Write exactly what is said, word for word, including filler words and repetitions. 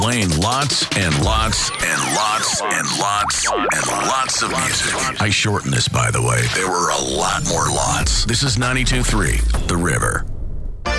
Playing lots and lots and lots and lots and lots of music. I shortened this, by the way. There were a lot more lots. This is ninety-two point three, The River.